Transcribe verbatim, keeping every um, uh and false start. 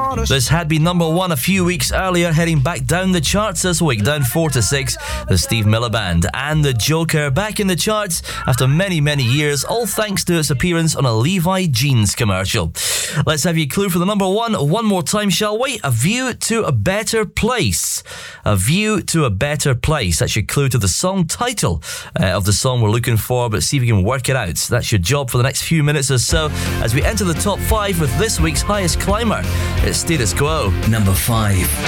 This had been number one a few weeks earlier, heading back down the charts this week, down four to six. The Steve Miller Band and The Joker back in the charts after many, many years, all thanks to its appearance on a Levi Jeans commercial. Let's have your clue for the number one one more time, shall we? A View to a Better Place. A View to a Better Place. That's your clue to the song title uh, of the song we're looking for, but see if you can work it out. That's your job for the next few minutes or so as we enter the top five with this week's highest climber. It's Status Quo. Number five.